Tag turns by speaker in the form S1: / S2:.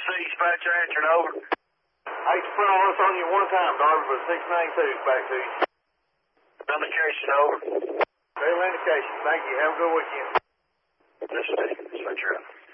S1: dispatcher answering over.
S2: I hate to put all this on you one time, Darby, but 692 back to you.
S1: Indication over.
S2: Fair indication. Thank you. Have a good weekend.
S1: This is Dispatcher.